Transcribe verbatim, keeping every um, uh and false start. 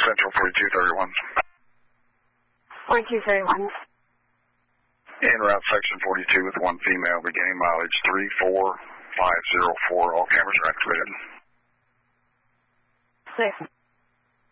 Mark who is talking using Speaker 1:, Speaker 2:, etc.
Speaker 1: Central forty-two thirty-one.
Speaker 2: forty-two thirty-one.
Speaker 1: En route section forty-two with one female, beginning mileage three four five zero four. All cameras are activated.
Speaker 2: Six.